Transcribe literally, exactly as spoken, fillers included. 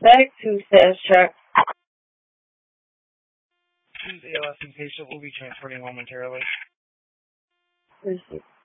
Back to sales chart. Please A L S and patient will be transferring momentarily. Let's see.